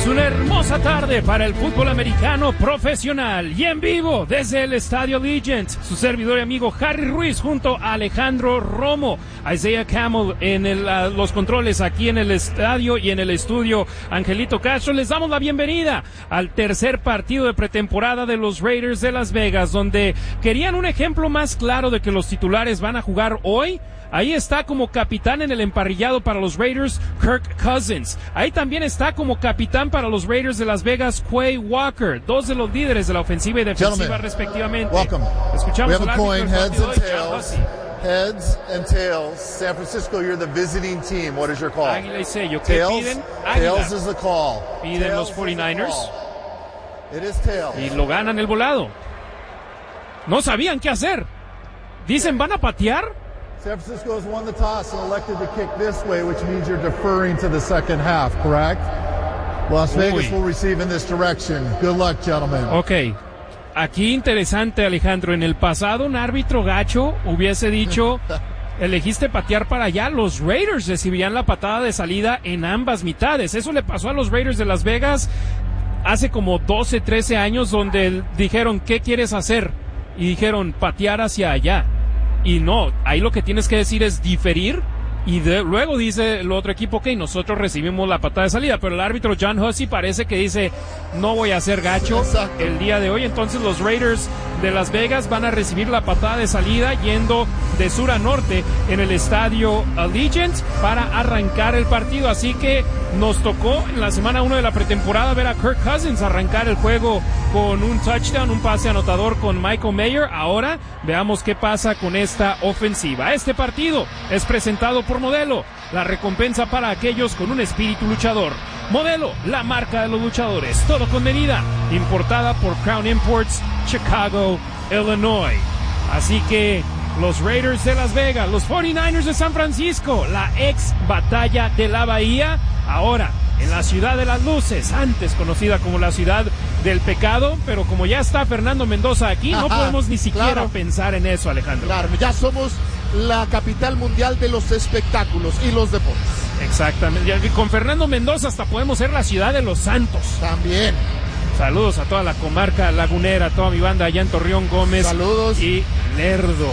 Es una hermosa tarde para el fútbol americano profesional y en vivo desde el Estadio Allegiant. Su servidor y amigo Harry Ruiz junto a Alejandro Romo, Isaiah Camel en los controles aquí en el estadio y en el estudio Angelito Castro. Les damos la bienvenida al tercer partido de pretemporada de los Raiders de Las Vegas, donde querían un ejemplo más claro de que los titulares van a jugar hoy. Ahí está como capitán en el emparrillado para los Raiders, Kirk Cousins. Ahí también está como capitán para los Raiders de Las Vegas, Quay Walker, dos de los líderes de la ofensiva y defensiva respectivamente. Welcome. Escuchamos We have a coin, heads and tails. Heads and tails. San Francisco, you're the visiting team. What is your call? Águila y sello. ¿Qué Tails? piden? Águila. Tails is the call. Piden Tails los 49ers. It is tails. Y lo ganan el volado. No sabían qué hacer. Dicen, ¿van a patear? San Francisco has won the toss and elected to kick this way, which means you're deferring to the second half, correct? Las Vegas will receive in this direction. Good luck, gentlemen. Ok. Aquí interesante, Alejandro. En el pasado, un árbitro gacho hubiese dicho, elegiste patear para allá. Los Raiders recibirían la patada de salida en ambas mitades. Eso le pasó a los Raiders de Las Vegas hace como 12, 13 años, donde dijeron, ¿qué quieres hacer? Y dijeron, patear hacia allá. Y no, ahí lo que tienes que decir es diferir y luego dice el otro equipo que nosotros recibimos la patada de salida, pero el árbitro John Hussey parece que dice no voy a ser gacho el día de hoy. Entonces los Raiders de Las Vegas van a recibir la patada de salida yendo de sur a norte en el estadio Allegiant para arrancar el partido. Así que nos tocó en la semana 1 de la pretemporada ver a Kirk Cousins arrancar el juego con un touchdown, un pase anotador con Michael Mayer. Ahora veamos qué pasa con esta ofensiva. Este partido es presentado por Modelo, la recompensa para aquellos con un espíritu luchador. Modelo, la marca de los luchadores, todo con medida, importada por Crown Imports, Chicago, Illinois. Así que los Raiders de Las Vegas, los 49ers de San Francisco, la ex batalla de la Bahía, ahora en la ciudad de las luces, antes conocida como la ciudad del pecado, pero como ya está Fernando Mendoza aquí, no podemos ni siquiera pensar en eso, Alejandro. Claro, ya somos la capital mundial de los espectáculos y los deportes. Exactamente, y con Fernando Mendoza hasta podemos ser la ciudad de los santos. También. Saludos a toda la comarca lagunera, a toda mi banda allá en Torreón, Gómez. Saludos. Y Lerdo.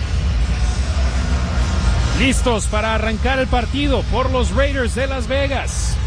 Listos para arrancar el partido por los Raiders de Las Vegas.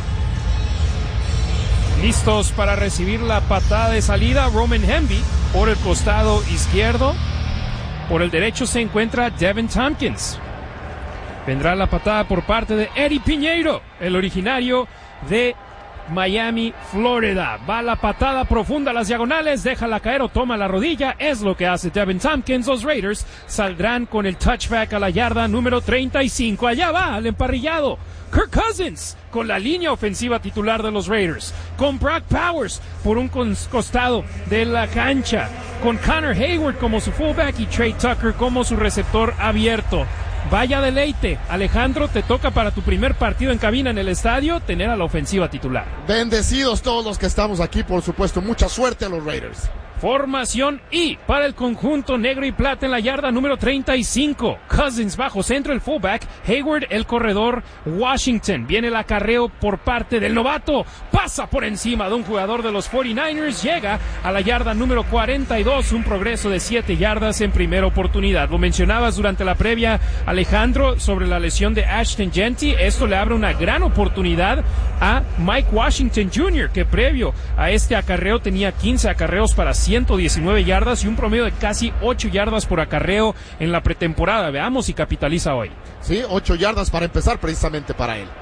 Listos para recibir la patada de salida. Roman Hemby por el costado izquierdo. Por el derecho se encuentra Devin Tompkins. Vendrá la patada por parte de Eddie Piñeiro, el originario de Miami, Florida. Va la patada profunda a las diagonales, déjala caer o toma la rodilla. Es lo que hace Devin Tompkins. Los Raiders saldrán con el touchback a la yarda número 35. Allá va al emparrillado Kirk Cousins con la línea ofensiva titular de los Raiders, con Brock Powers por un costado de la cancha, con Connor Hayward como su fullback y Trey Tucker como su receptor abierto. Vaya deleite, Alejandro, te toca para tu primer partido en cabina en el estadio tener a la ofensiva titular. Bendecidos todos los que estamos aquí, por supuesto. Mucha suerte a los Raiders. Formación I para el conjunto negro y plata en la yarda número 35. Cousins bajo centro, el fullback. Hayward, el corredor. Washington. Viene el acarreo por parte del novato. Pasa por encima de un jugador de los 49ers. Llega a la yarda número 42. Un progreso de 7 yardas en primera oportunidad. Lo mencionabas durante la previa, Alejandro, sobre la lesión de Ashton Jeanty. Esto le abre una gran oportunidad a Mike Washington Jr., que previo a este acarreo tenía 15 acarreos para 119 yardas y un promedio de casi 8 yardas por acarreo en la pretemporada. Veamos si capitaliza hoy. Sí, 8 yardas para empezar precisamente para él.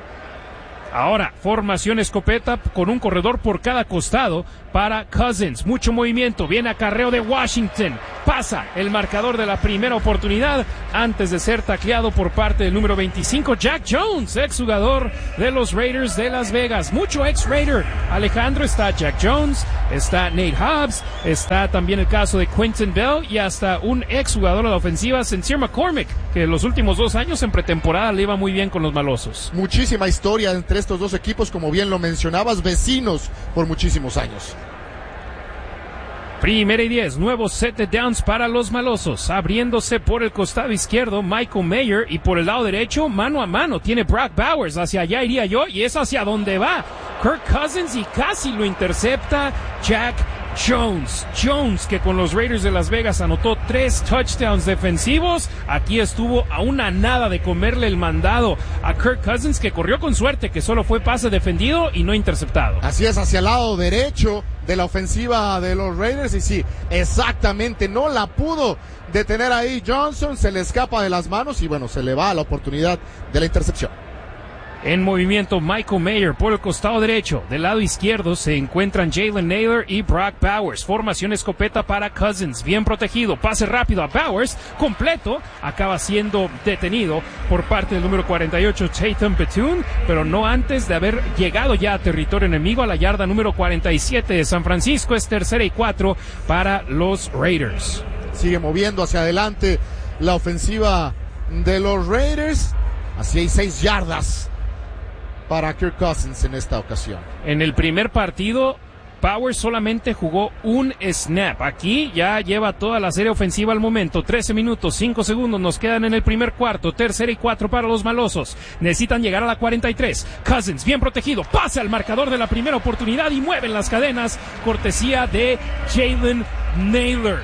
Ahora, formación escopeta con un corredor por cada costado para Cousins. Mucho movimiento, viene acarreo de Washington. Pasa el marcador de la primera oportunidad antes de ser tacleado por parte del número 25, Jack Jones, exjugador de los Raiders de Las Vegas. Mucho ex-Raider. Alejandro, está Jack Jones, está Nate Hobbs, está también el caso de Quentin Bell y hasta un exjugador de la ofensiva, Sincere McCormick, que los últimos 2 años en pretemporada le iba muy bien con los malosos. Muchísima historia entre estos dos equipos, como bien lo mencionabas, vecinos por muchísimos años. Primera y 10, nuevos set de downs para los malosos, abriéndose por el costado izquierdo Michael Mayer y por el lado derecho, mano a mano, tiene Brock Bowers. Hacia allá iría yo y es hacia donde va Kirk Cousins y casi lo intercepta Jack Jones, que con los Raiders de Las Vegas anotó 3 touchdowns defensivos. Aquí estuvo a una nada de comerle el mandado a Kirk Cousins, que corrió con suerte, que solo fue pase defendido y no interceptado. Así es, hacia el lado derecho de la ofensiva de los Raiders, y sí, exactamente, no la pudo detener ahí Johnson, se le escapa de las manos y bueno, se le va la oportunidad de la intercepción. En movimiento, Michael Mayer por el costado derecho. Del lado izquierdo se encuentran Jalen Nailor y Brock Bowers. Formación escopeta para Cousins. Bien protegido. Pase rápido a Bowers. Completo. Acaba siendo detenido por parte del número 48, Tatum Bethune, pero no antes de haber llegado ya a territorio enemigo, a la yarda número 47 de San Francisco. Es 3rd y 4 para los Raiders. Sigue moviendo hacia adelante la ofensiva de los Raiders. Así hay 6 yardas para Kirk Cousins en esta ocasión. En el primer partido, Powers solamente jugó un snap. Aquí ya lleva toda la serie ofensiva al momento. 13 minutos, 5 segundos nos quedan en el primer cuarto. 3rd y 4 para los malosos. Necesitan llegar a la 43. Cousins, bien protegido. Pasa al marcador de la primera oportunidad y mueven las cadenas. Cortesía de Jalen Nailor.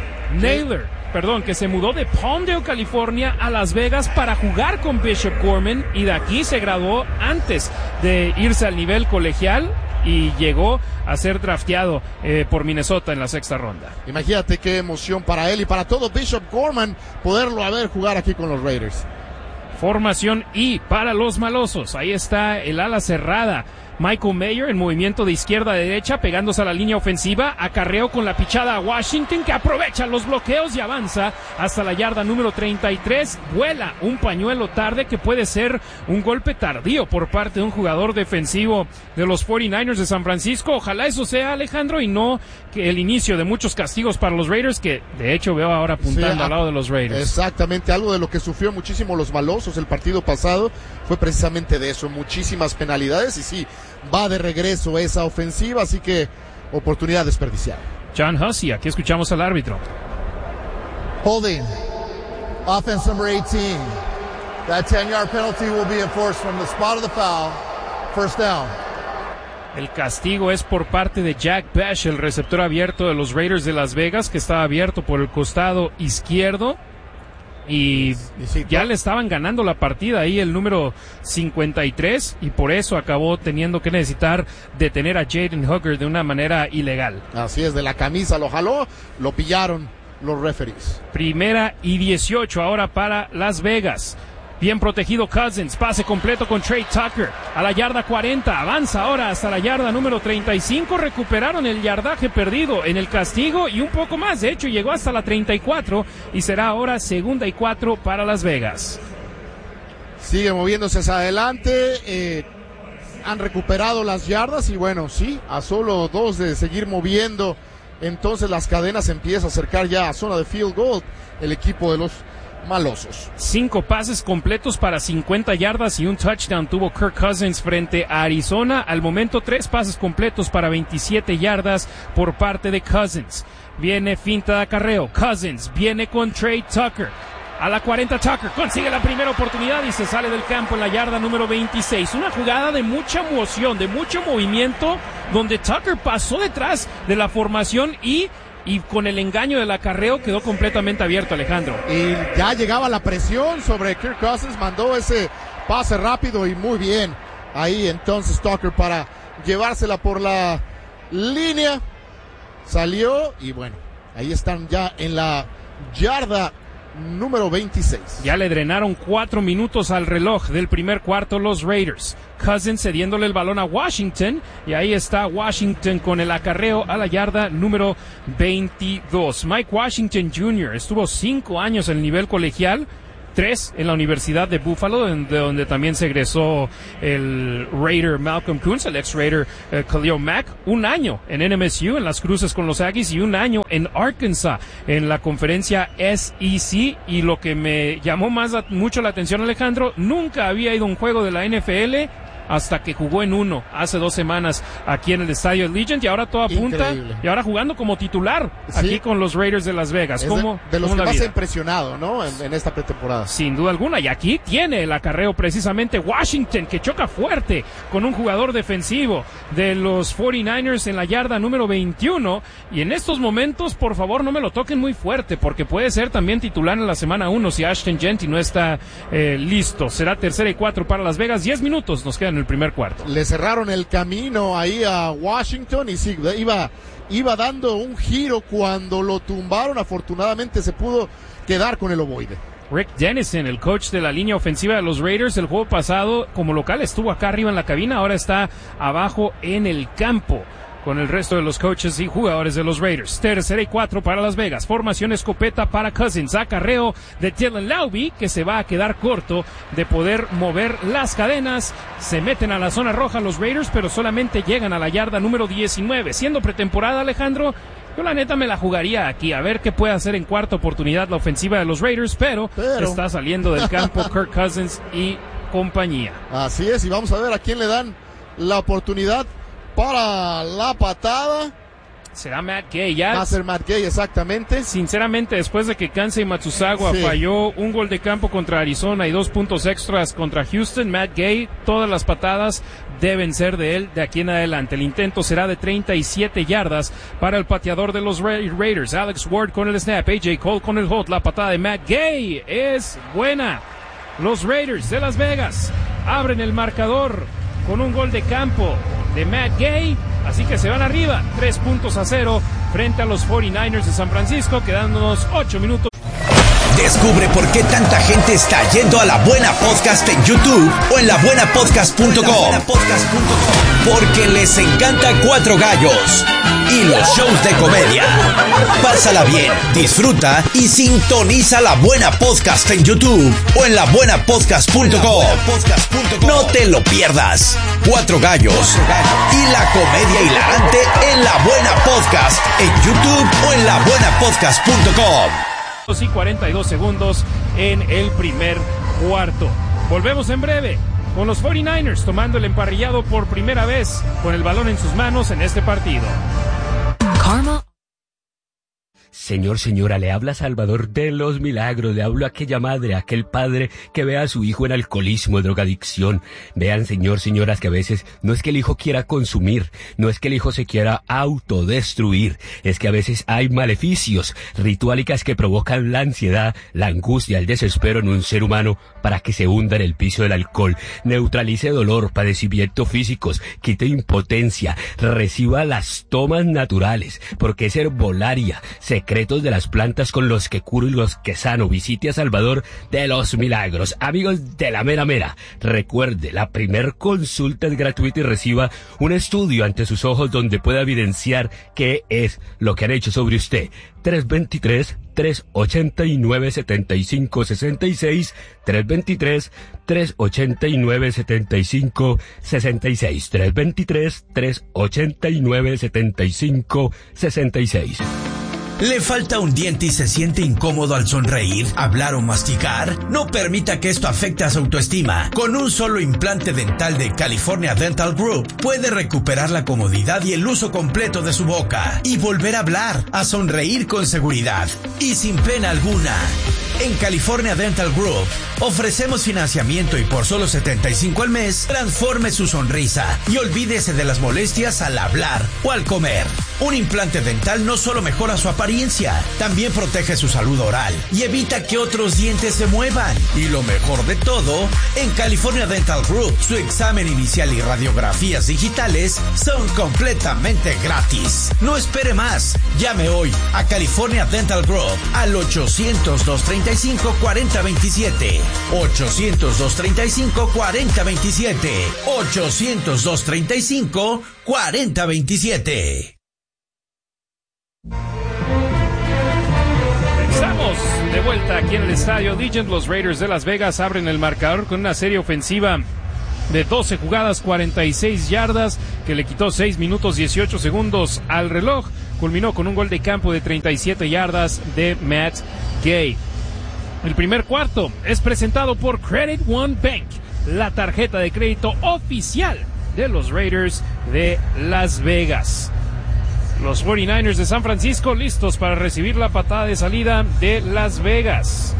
Que se mudó de Palmdale, California, a Las Vegas para jugar con Bishop Gorman, y de aquí se graduó antes de irse al nivel colegial y llegó a ser drafteado por Minnesota en la 6ª ronda. Imagínate qué emoción para él y para todo Bishop Gorman poderlo ver jugar aquí con los Raiders. Formación I para los malosos. Ahí está el ala cerrada. Michael Mayer en movimiento de izquierda a derecha, pegándose a la línea ofensiva, acarreo con la pichada a Washington, que aprovecha los bloqueos y avanza hasta la yarda número 33, vuela un pañuelo tarde que puede ser un golpe tardío por parte de un jugador defensivo de los 49ers de San Francisco. Ojalá eso sea, Alejandro, y no que el inicio de muchos castigos para los Raiders, que de hecho veo ahora apuntando al lado de los Raiders. Exactamente, algo de lo que sufrió muchísimo los malosos el partido pasado fue precisamente de eso, muchísimas penalidades, y sí, va de regreso esa ofensiva, así que oportunidad desperdiciada. John Hussey, aquí escuchamos al árbitro. Holding. Offense number 18. That 10-yard penalty will be enforced from the spot of the foul. First down. El castigo es por parte de Jack Bash, el receptor abierto de los Raiders de Las Vegas, que estaba abierto por el costado izquierdo. Y ya le estaban ganando la partida ahí el número 53, y por eso acabó teniendo que necesitar detener a Jaden Hooker de una manera ilegal. Así es, de la camisa lo jaló, lo pillaron los referees. 1st y 18 ahora para Las Vegas. Bien protegido Cousins, pase completo con Trey Tucker a la yarda 40, avanza ahora hasta la yarda número 35, recuperaron el yardaje perdido en el castigo y un poco más, de hecho llegó hasta la 34 y será ahora 2nd y 4 para Las Vegas. Sigue moviéndose hacia adelante, han recuperado las yardas y bueno, sí, a solo 2 de seguir moviendo, entonces las cadenas empiezan a acercar ya a zona de field goal el equipo de los malosos. 5 pases completos para 50 yardas y un touchdown tuvo Kirk Cousins frente a Arizona. Al momento 3 pases completos para 27 yardas por parte de Cousins. Viene finta de acarreo. Cousins viene con Trey Tucker. A la 40 Tucker consigue la primera oportunidad y se sale del campo en la yarda número 26. Una jugada de mucha emoción, de mucho movimiento, donde Tucker pasó detrás de la formación y con el engaño del acarreo quedó completamente abierto, Alejandro. Y ya llegaba la presión sobre Kirk Cousins, mandó ese pase rápido y muy bien. Ahí entonces Tucker para llevársela por la línea. Salió y bueno, ahí están ya en la yarda número 26. Ya le drenaron 4 minutos al reloj del primer cuarto los Raiders. Cousins cediéndole el balón a Washington y ahí está Washington con el acarreo a la yarda número 22. Mike Washington Jr. estuvo 5 años en el nivel colegial, 3 en la Universidad de Buffalo, de donde también se egresó el Raider Malcolm Koonce, el ex-Raider Khalil Mack, 1 año en NMSU, en las cruces con los Aggies, y 1 año en Arkansas, en la conferencia SEC, y lo que me llamó mucho la atención, Alejandro, nunca había ido a un juego de la NFL hasta que jugó en uno hace 2 semanas aquí en el estadio Allegiant, y ahora todo apunta, y ahora jugando como titular aquí con los Raiders de Las Vegas. Es de los que más ha impresionado, ¿no? En esta pretemporada. Sin duda alguna, y aquí tiene el acarreo precisamente Washington, que choca fuerte con un jugador defensivo de los 49ers en la yarda número 21, y en estos momentos, por favor, no me lo toquen muy fuerte, porque puede ser también titular en la semana 1 si Ashton Jeanty no está listo. Será 3rd y 4 para Las Vegas, 10 minutos nos quedan en el primer cuarto. Le cerraron el camino ahí a Washington y sí, iba dando un giro cuando lo tumbaron. Afortunadamente se pudo quedar con el ovoide. Rick Dennison, el coach de la línea ofensiva de los Raiders, el juego pasado como local estuvo acá arriba en la cabina, ahora está abajo en el campo con el resto de los coaches y jugadores de los Raiders. 3rd y 4 para Las Vegas. Formación escopeta para Cousins. Acarreo de Dylan Laube, que se va a quedar corto de poder mover las cadenas. Se meten a la zona roja los Raiders, pero solamente llegan a la yarda número 19. Siendo pretemporada, Alejandro, yo la neta me la jugaría aquí, a ver qué puede hacer en cuarta oportunidad la ofensiva de los Raiders, pero está saliendo del campo Kirk Cousins y compañía. Así es, y vamos a ver a quién le dan la oportunidad para la patada. Será Matt Gay, ya. Va a ser Matt Gay, exactamente. Sinceramente, después de que Kansei Matsuzawa falló un gol de campo contra Arizona y 2 puntos extras contra Houston, Matt Gay, todas las patadas deben ser de él de aquí en adelante. El intento será de 37 yardas para el pateador de los Raiders. Alex Ward con el snap, AJ Cole con el hold. La patada de Matt Gay es buena. Los Raiders de Las Vegas abren el marcador con un gol de campo de Matt Gay, así que se van arriba 3-0 frente a los 49ers de San Francisco, quedándonos 8 minutos. Descubre por qué tanta gente está yendo a La Buena Podcast en YouTube o en labuenapodcast.com. Porque les encanta Cuatro Gallos y los shows de comedia. Pásala bien, disfruta y sintoniza La Buena Podcast en YouTube o en labuenapodcast.com. No te lo pierdas. Cuatro Gallos y la comedia hilarante en La Buena Podcast en YouTube o en labuenapodcast.com. Y 42 segundos en el primer cuarto. Volvemos en breve con los 49ers tomando el emparrillado por primera vez con el balón en sus manos en este partido. Karma. Señor, señora, le habla Salvador de los Milagros, le hablo a aquella madre, a aquel padre que ve a su hijo en alcoholismo, drogadicción. Vean, señor, señoras, que a veces no es que el hijo quiera consumir, no es que el hijo se quiera autodestruir, es que a veces hay maleficios rituálicas que provocan la ansiedad, la angustia, el desespero en un ser humano para que se hunda en el piso del alcohol, neutralice dolor, padecimientos físicos, quite impotencia, reciba las tomas naturales, porque es herbolaria, secretos de las plantas con los que curo y los que sano. Visite a Salvador de los Milagros. Amigos de la mera mera, recuerde, la primer consulta es gratuita y reciba un estudio ante sus ojos donde pueda evidenciar qué es lo que han hecho sobre usted. 323-389-7566, 323-389-7566, 323-389-7566. ¿Le falta un diente y se siente incómodo al sonreír, hablar o masticar? No permita que esto afecte a su autoestima. Con un solo implante dental de California Dental Group, puede recuperar la comodidad y el uso completo de su boca y volver a hablar, a sonreír con seguridad y sin pena alguna. En California Dental Group ofrecemos financiamiento y por solo $75 al mes, transforme su sonrisa y olvídese de las molestias al hablar o al comer. Un implante dental no solo mejora su apariencia, también protege su salud oral y evita que otros dientes se muevan. Y lo mejor de todo, en California Dental Group, su examen inicial y radiografías digitales son completamente gratis. No espere más, llame hoy a California Dental Group al 800-235-4027, 800-235-4027, 800-235-4027. Estamos de vuelta aquí en el estadio Allegiant. Los Raiders de Las Vegas abren el marcador con una serie ofensiva de 12 jugadas, 46 yardas, que le quitó 6 minutos 18 segundos al reloj. Culminó con un gol de campo de 37 yardas de Matt Gay. El primer cuarto es presentado por Credit One Bank. la tarjeta de crédito oficial de los Raiders de Las Vegas. Los 49ers de San Francisco listos para recibir la patada de salida de Las Vegas.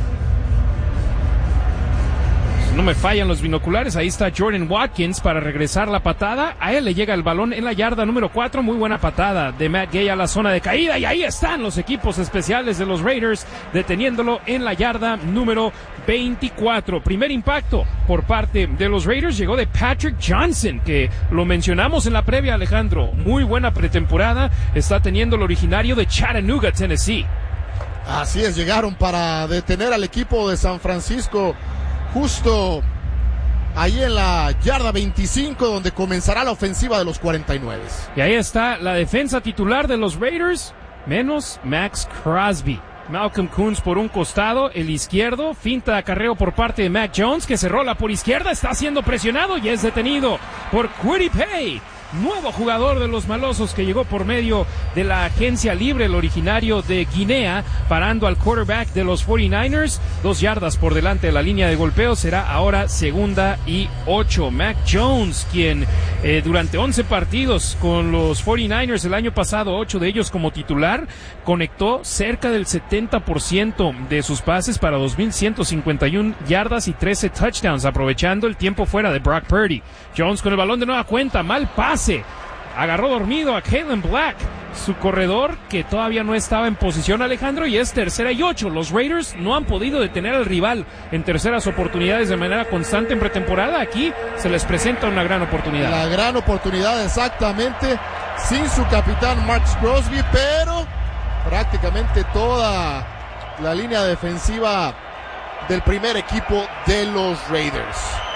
No me fallan los binoculares, ahí está Jordan Watkins para regresar la patada. A él le llega el balón en la yarda número 4, muy buena patada de Matt Gay a la zona de caída, y ahí están los equipos especiales de los Raiders deteniéndolo en la yarda número 24. Primer impacto por parte de los Raiders llegó de Patrick Johnson, que lo mencionamos en la previa, Alejandro. Muy buena pretemporada está teniendo el originario de Chattanooga, Tennessee. Así es, llegaron para detener al equipo de San Francisco justo ahí en la yarda 25, donde comenzará la ofensiva de los 49. Y ahí está la defensa titular de los Raiders, menos Max Crosby. Malcolm Koonce por un costado, el izquierdo, finta de acarreo por parte de Mac Jones, que se rola por izquierda, está siendo presionado y es detenido por Kwity Paye. Nuevo jugador de los malosos que llegó por medio de la agencia libre, el originario de Guinea, parando al quarterback de los 49ers. 2 yardas por delante de la línea de golpeo, será ahora 2nd y 8. Mac Jones, quien durante 11 partidos con los 49ers el año pasado, 8 de ellos como titular, conectó cerca del 70% de sus pases para 2,151 yardas y 13 touchdowns, aprovechando el tiempo fuera de Brock Purdy. Jones con el balón de nueva cuenta, mal pase. Agarró dormido a Kalen Black, su corredor, que todavía no estaba en posición, Alejandro, y es 3rd y 8. Los Raiders no han podido detener al rival en terceras oportunidades de manera constante en pretemporada. Aquí se les presenta una gran oportunidad. La gran oportunidad, exactamente, sin su capitán Max Crosby, pero prácticamente toda la línea defensiva del primer equipo de los Raiders.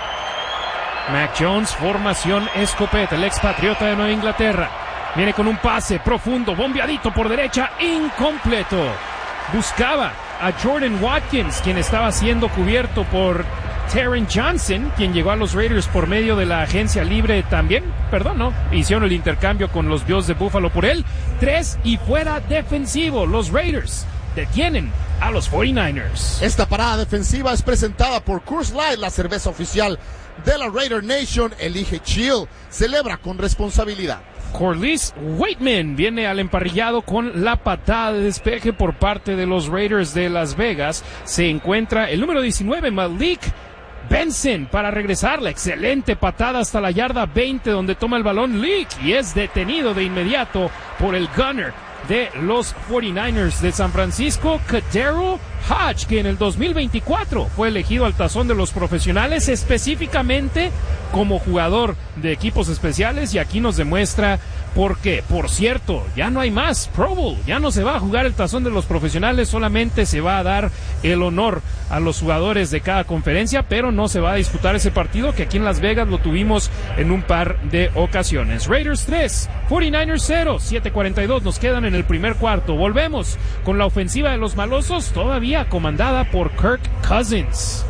Mac Jones, formación escopeta, el expatriota de Nueva Inglaterra. Viene con un pase profundo, bombeadito por derecha, incompleto. Buscaba a Jordan Watkins, quien estaba siendo cubierto por Taron Johnson, quien llegó a los Raiders por medio de la agencia libre también. Hicieron el intercambio con los Bills de Buffalo por él. 3 y fuera defensivo. Los Raiders detienen a los 49ers. Esta parada defensiva es presentada por Coors Light, la cerveza oficial de la Raider Nation. Elige chill, celebra con responsabilidad. Corliss Waitman viene al emparrillado con la patada de despeje por parte de los Raiders de Las Vegas. Se encuentra el número 19, Malik Benson, para regresar. La excelente patada hasta la yarda 20, donde toma el balón Leak y es detenido de inmediato por el gunner de los 49ers de San Francisco, KhaDarel Hodge, que en el 2024 fue elegido al tazón de los profesionales, específicamente como jugador de equipos especiales, y aquí nos demuestra por qué. Por cierto, ya no hay más Pro Bowl, ya no se va a jugar el tazón de los profesionales, solamente se va a dar el honor a los jugadores de cada conferencia, pero no se va a disputar ese partido, que aquí en Las Vegas lo tuvimos en un par de ocasiones. Raiders 3, 49ers 0, 7:42 nos quedan en el primer cuarto. Volvemos con la ofensiva de los malosos, todavía comandada por Kirk Cousins.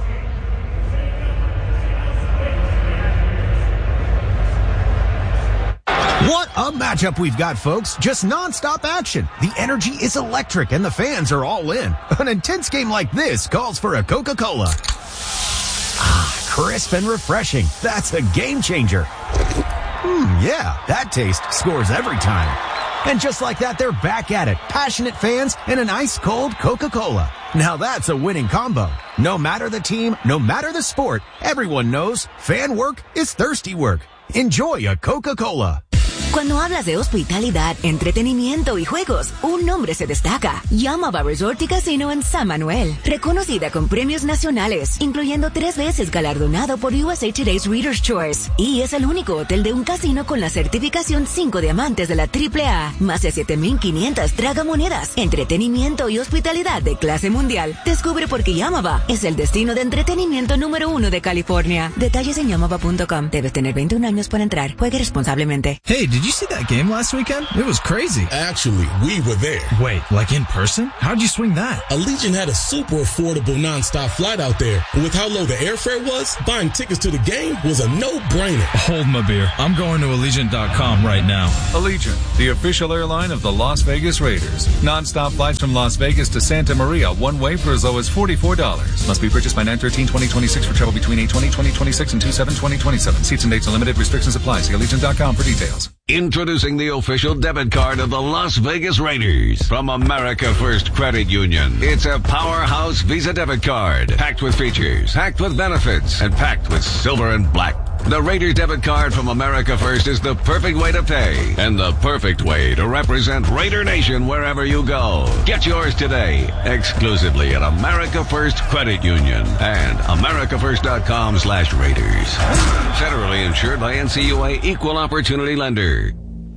What a matchup we've got, folks. Just non-stop action. The energy is electric and the fans are all in. An intense game like this calls for a Coca-Cola. Ah, crisp and refreshing. That's a game changer. Yeah, that taste scores every time. And just like that, they're back at it. Passionate fans and an ice-cold Coca-Cola. Now that's a winning combo. No matter the team, no matter the sport, everyone knows fan work is thirsty work. Enjoy a Coca-Cola. Cuando hablas de hospitalidad, entretenimiento y juegos, un nombre se destaca. Yamava Resort y Casino en San Manuel. Reconocida con premios nacionales, incluyendo 3 veces galardonado por USA Today's Reader's Choice. Y es el único hotel de un casino con la certificación 5 diamantes de la AAA. Más de 7,500 tragamonedas, entretenimiento y hospitalidad de clase mundial. Descubre por qué Yamava es el destino de entretenimiento número 1 de California. Detalles en yamava.com. Debes tener 21 años para entrar. Juegue responsablemente. Hey, did did you see that game last weekend? It was crazy. Actually, we were there. Wait, like in person? How'd you swing that? Allegiant had a super affordable nonstop flight out there. And with how low the airfare was, buying tickets to the game was a no-brainer. Hold my beer. I'm going to Allegiant.com right now. Allegiant, the official airline of the Las Vegas Raiders. Nonstop flights from Las Vegas to Santa Maria, one way for as low as $44. Must be purchased by 9/13/2026 for travel between 8/20/2026 and 2/7/2027. Seats and dates are limited. Restrictions apply. See Allegiant.com for details. Introducing the official debit card of the Las Vegas Raiders from America First Credit Union. It's a powerhouse Visa debit card, packed with features, packed with benefits, and packed with silver and black. The Raiders debit card from America First is the perfect way to pay and the perfect way to represent Raider Nation wherever you go. Get yours today, exclusively at America First Credit Union and americafirst.com/Raiders. Federally insured by NCUA Equal Opportunity Lender.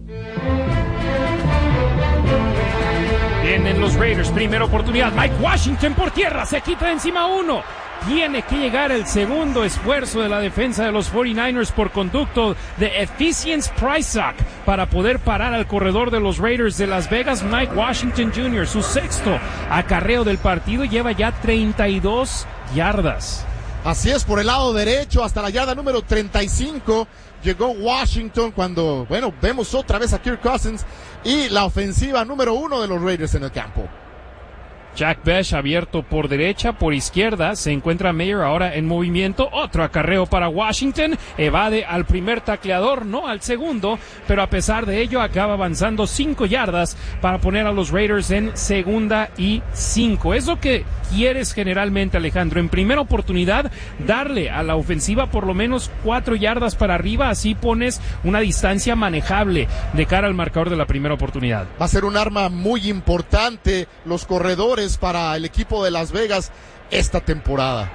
Vienen los Raiders, primera oportunidad. Mike Washington por tierra, se quita de encima uno. Tiene que llegar el segundo esfuerzo de la defensa de los 49ers por conducto de Efficience Prysock para poder parar al corredor de los Raiders de Las Vegas, Mike Washington Jr., su sexto acarreo del partido, lleva ya 32 yardas. Así es, por el lado derecho hasta la yarda número 35 llegó Washington cuando, vemos otra vez a Kirk Cousins y la ofensiva número 1 de los Raiders en el campo. Jack Bech abierto por derecha, por izquierda, se encuentra Mayer ahora en movimiento, otro acarreo para Washington, evade al primer tacleador, no al segundo, pero a pesar de ello acaba avanzando 5 yardas para poner a los Raiders en 2nd y 5. Es lo que quieres generalmente, Alejandro, en primera oportunidad darle a la ofensiva por lo menos 4 yardas para arriba, así pones una distancia manejable de cara al marcador de la primera oportunidad. Va a ser un arma muy importante los corredores para el equipo de Las Vegas esta temporada.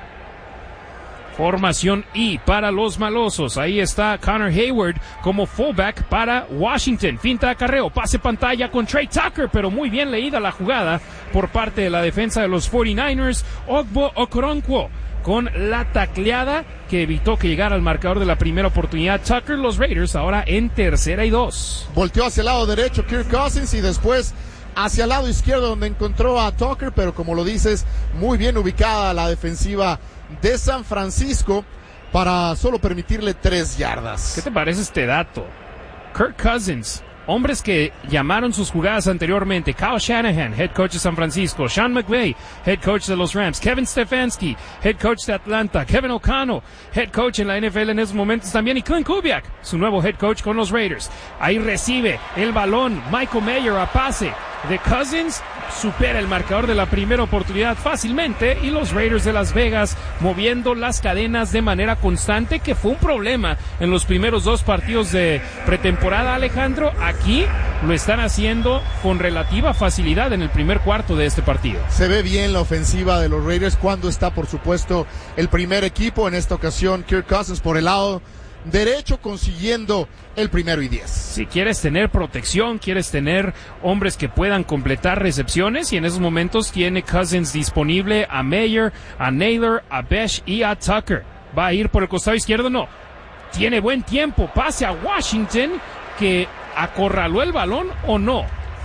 Formación I para los malosos. Ahí está Connor Hayward como fullback para Washington. Finta de acarreo, pase pantalla con Trey Tucker, pero muy bien leída la jugada por parte de la defensa de los 49ers. Ogbo Okoronkwo con la tacleada que evitó que llegara al marcador de la primera oportunidad. Tucker, los Raiders ahora en 3rd y 2. Volteó hacia el lado derecho Kirk Cousins y después hacia el lado izquierdo donde encontró a Tucker, pero como lo dices, muy bien ubicada la defensiva de San Francisco para solo permitirle 3 yardas. ¿Qué te parece este dato? Kirk Cousins, hombres que llamaron sus jugadas anteriormente: Kyle Shanahan, head coach de San Francisco; Sean McVay, head coach de los Rams; Kevin Stefanski, head coach de Atlanta; Kevin O'Connell, head coach en la NFL en esos momentos también, y Clint Kubiak, su nuevo head coach con los Raiders. Ahí recibe el balón Michael Mayer a pase de Cousins, supera el marcador de la primera oportunidad fácilmente, y los Raiders de Las Vegas moviendo las cadenas de manera constante, que fue un problema en los primeros 2 partidos de pretemporada, Alejandro. Aquí lo están haciendo con relativa facilidad en el primer cuarto de este partido. Se ve bien la ofensiva de los Raiders cuando está, por supuesto, el primer equipo, en esta ocasión Kirk Cousins por el lado derecho consiguiendo el 1st y 10. Si quieres tener protección, quieres tener hombres que puedan completar recepciones, y en esos momentos tiene Cousins disponible a Mayer, a Naylor, a Bech y a Tucker. ¿Va a ir por el costado izquierdo? No. Tiene buen tiempo, pase a Washington, que acorraló el balón o no.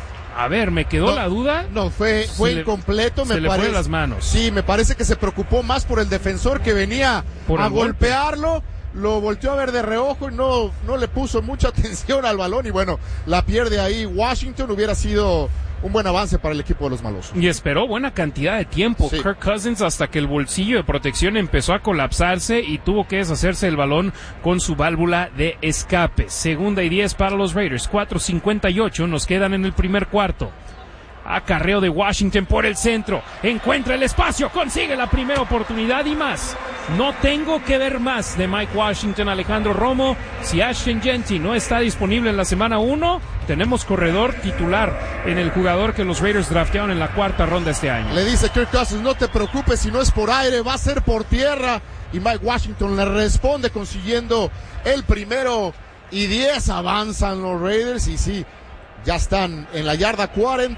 A ver, me quedó la duda. No, fue incompleto, me parece. Se le fue de las manos. Sí, me parece que se preocupó más por el defensor que venía a golpearlo. Lo volteó a ver de reojo y no le puso mucha atención al balón, y bueno, la pierde ahí Washington. Hubiera sido un buen avance para el equipo de los malosos. Y esperó buena cantidad de tiempo, sí, Kirk Cousins, hasta que el bolsillo de protección empezó a colapsarse y tuvo que deshacerse del balón con su válvula de escape. 2nd y 10 para los Raiders, 4:58 nos quedan en el primer cuarto. Acarreo de Washington por el centro, encuentra el espacio, consigue la primera oportunidad y más. No tengo que ver más de Mike Washington, Alejandro Romo. Si Ashton Jeanty no está disponible en la semana 1, tenemos corredor titular en el jugador que los Raiders draftearon en la 4ª ronda este año. Le dice Kirk Cousins: no te preocupes, si no es por aire, va a ser por tierra. Y Mike Washington le responde consiguiendo el 1st y 10. Avanzan los Raiders y sí, ya están en la yarda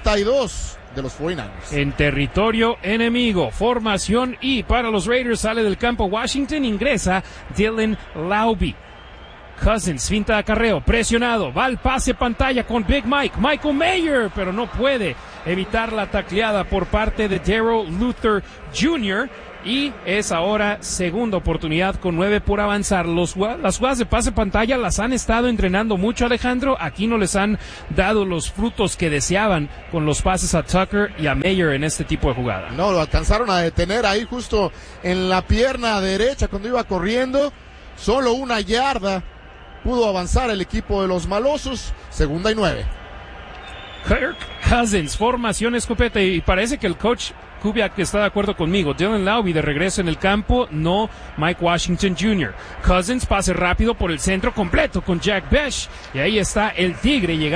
42 de los 49ers. En territorio enemigo, formación I para los Raiders, sale del campo Washington, ingresa Dylan Laube. Cousins, finta de acarreo, presionado, va al pase pantalla con Big Mike, Michael Mayer, pero no puede evitar la tacleada por parte de Darrell Luther Jr., y es ahora segunda oportunidad con 9 por avanzar. Las jugadas de pase pantalla las han estado entrenando mucho, Alejandro. Aquí no les han dado los frutos que deseaban con los pases a Tucker y a Mayer en este tipo de jugada. No, lo alcanzaron a detener ahí justo en la pierna derecha cuando iba corriendo. Solo 1 yarda pudo avanzar el equipo de los malosos. 2nd y 9. Kirk Cousins, formación escopeta, y parece que el coach Kubiak está de acuerdo conmigo. Dylan Laube de regreso en el campo, no Mike Washington Jr. Cousins, pase rápido por el centro completo con Jack Bech, y ahí está el Tigre llegando